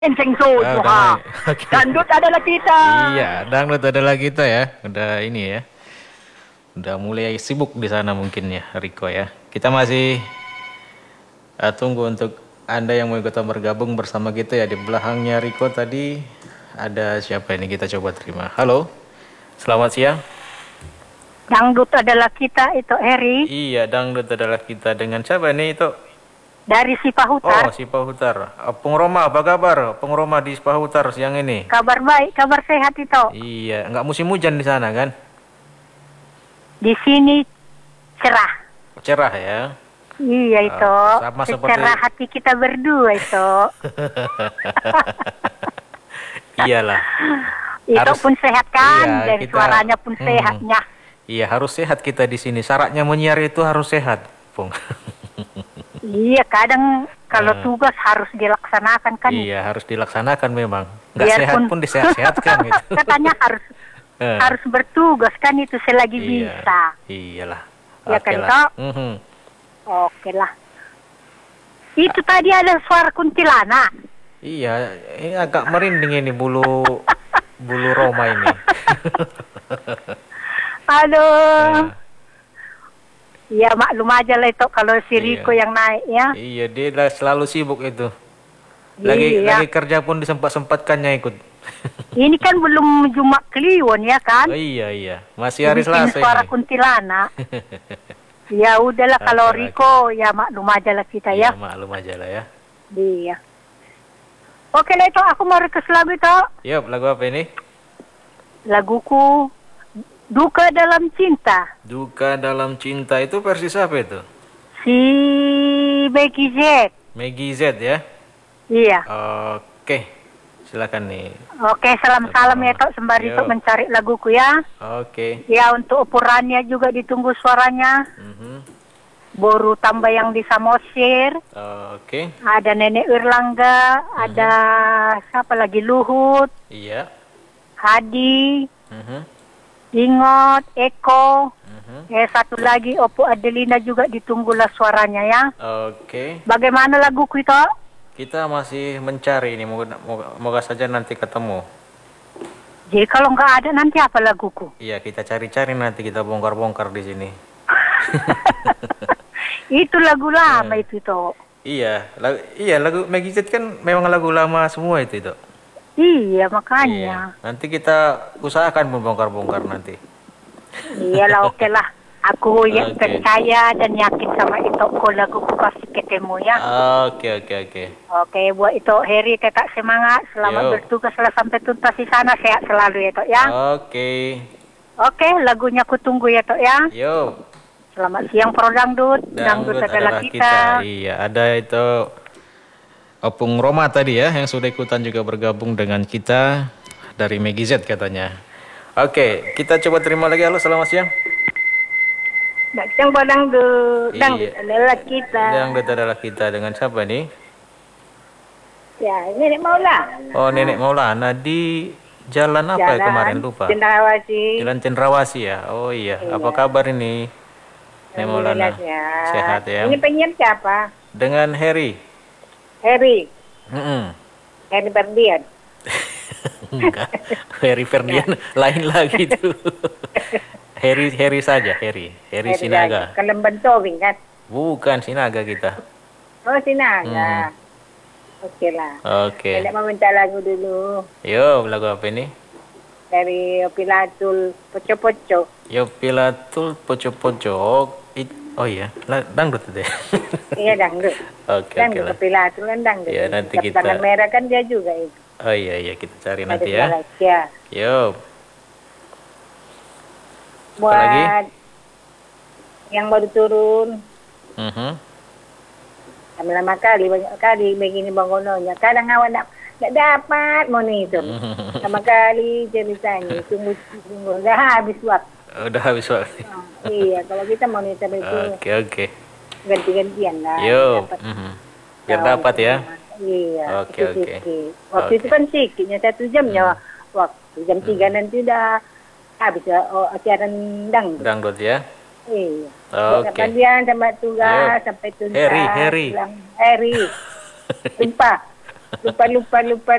Enceng so, Ah, udah ha. mulai. Oke. Dangdut adalah kita. Iya, dangdut adalah kita ya. Udah ini ya. Udah mulai sibuk di sana mungkin ya, Riko ya. Kita masih tunggu untuk Anda yang mau ikutan bergabung bersama kita ya. Di belakangnya Riko tadi ada siapa ini? Kita coba terima. Halo. Selamat siang. Dangdut adalah kita, itu Heri. Iya, dangdut adalah kita dengan siapa nih itu? Dari Oh, Sipahutar. Sipahutar. Pung Roma, apa kabar? Pung Roma di Sipahutar siang ini. Kabar baik, kabar sehat itu. Iya, nggak musim hujan di sana kan? Di sini cerah. Cerah ya. Iya itu. Sama Secerah seperti hati kita berdua itu. iyalah. Itu Harus- pun sehat kan, iya, dari suaranya pun sehatnya. Iya, harus sehat kita di sini. Syaratnya menyiar itu harus sehat, Pung. Iya, kadang kalau tugas harus dilaksanakan kan. Iya, harus dilaksanakan memang. Nggak sehat Biarpun pun disehat-sehatkan gitu. katanya harus Eh, harus bertugas kan itu selagi iya, bisa. iyalah. Ya Oke kan, lah. Kak? Mhm. Oke lah. Itu tadi ada suara kuntilanak. Iya, ini agak merinding ini bulu bulu Roma ini. Aduh. Eh, Ya maklum aja lah itu kalau si Riko iya. yang naik ya. Iya, dia selalu sibuk itu. Lagi Iya. lagi kerja pun disempat-sempatkannya ikut. Ini kan belum Jumat Kliwon ya kan? Oh, iya. Masih hari Bikin Selasa suara ini. kuntilanak. Ya udahlah kalau Oke, Riko ya maklum aja lah kita Iya, ya. maklum aja lah ya. Iya. Oke lah itu aku mau request lagu itu. Yuk, lagu apa ini? Laguku Duka Dalam Cinta. Duka Dalam Cinta itu versi siapa itu? Si Becky Z. Maggie Z ya? Iya. Oke, silakan nih. Oke, salam-salam ya Tok sembari Yo. Tok mencari laguku ya. Oke. Ya untuk ukurannya juga ditunggu suaranya. Mhm. Boru tambah yang di Samosir. Oke, Ada Nenek Wirlangga. Ada siapa lagi? Luhut. iya. Hadi. Mhm. Ingot. Eko. Mhm. Satu lagi Opo Adelina juga ditunggulah suaranya ya. Oke, Bagaimana laguku itu? kita masih mencari ini. Moga saja nanti ketemu. Jadi kalau nggak ada nanti apa laguku? Iya, kita cari-cari nanti kita bongkar-bongkar di sini. Itu lagu lama itu Tok. Iya, lagu Maggie Z kan memang lagu lama semua itu. Iya Iya, makanya. nanti kita usahakan membongkar-bongkar nanti. Iyalah oke lah. Aku yang Oke. percaya dan yakin sama itu kok laguku pasti ketemu ya. Oke. Oke buat itu Heri tetap semangat. Selamat Yo. bertugas lah sampai tuntas di sana. Sehat selalu ya Tok ya. Oke. Oke lagunya aku tunggu ya Tok ya. Yo, Selamat siang Pro Dangdut. Dangdut adalah kita. Iya, ada itu Opung Roma tadi ya yang sudah ikutan juga bergabung dengan kita dari Maggie Z katanya. Oke, kita coba terima lagi. Halo, selamat siang. Siang Pro Dangdut. Dangdut Iya. adalah kita. Yang adalah kita dengan siapa nih? Ya ini Nek Maula. Oh, Nenek Maulana di jalan apa ya kemarin lupa. Cendrawasih. Jalan Cendrawasih ya. Oh iya, apa kabar ini? Nenek Maulana. Sehat ya. Ini penyiar siapa? Dengan Harry. Heri. Mm-mm. Heri Berdian. Enggak, Harry Ferdian lain lagi tuh. Harry saja, Harry Sinaga. Kelemban Towing kan? Bukan Sinaga kita. Oh Sinaga. Oke lah. Oke. Nenek mau minta lagu dulu Yo, lagu apa ini? dari Pilatul Poco-Poco. Yo Pilatul Pocok-Pocok. Oh iya, dangdut itu ya. Iya dangdut. Oke Dangdut lah. Pilatul kan dangdut. Iya, nanti Cap kita- tangan merah kan dia juga itu. Oh iya, kita cari Ada nanti di ya. Malaysia. Yo, Buat lagi? yang baru turun. Mhm. Lama-lama kali, banyak kali begini bangunonya. Kadang awak nggak dapat monitor. Sama kali ceritanya. Tunggu, udah habis waktu. Udah habis waktu. Iya, kalau kita monitor itu Oke. ganti-gantian lah. Yo, Dapat. biar dapat ya. Iya. Oke. Itu sikit. Waktu itu kan sikitnya 1 jamnya waktu. Jam 3 nanti udah habis acara dangdut. Dangdut ya. Iya. Oke. Kalian sama tugas Yo. sampai tuntas. Heri. Heri. Sumpah. lupa